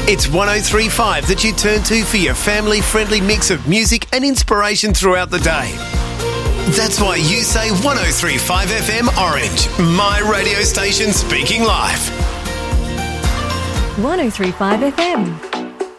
It's 103.5 that you turn to for your family-friendly mix of music and inspiration throughout the day. That's why you say 103.5 FM Orange, my radio station speaking live. 103.5 FM.